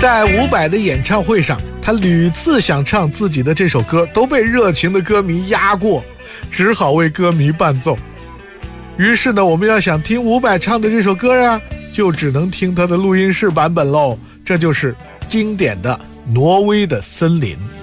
在伍佰的演唱会上，他屡次想唱自己的这首歌，都被热情的歌迷压过，只好为歌迷伴奏。于是呢，我们要想听伍佰唱的这首歌呀，就只能听他的录音室版本喽。这就是经典的《挪威的森林》。